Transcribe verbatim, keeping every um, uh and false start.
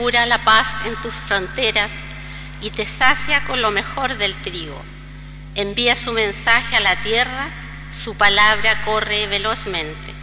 asegura la paz en tus fronteras y te sacia con lo mejor del trigo. Envía su mensaje a la tierra, su palabra corre velozmente.